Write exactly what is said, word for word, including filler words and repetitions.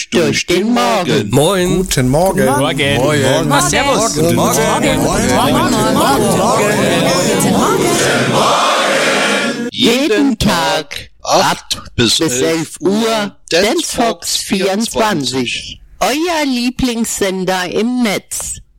durch den Morgen. Moin. Guten Morgen. Morgen. Morgen. Morgen. Morgen. Servus. Guten Morgen. Jeden Tag acht bis elf Uhr Dance Fox vierundzwanzig. Euer Lieblingssender im Netz.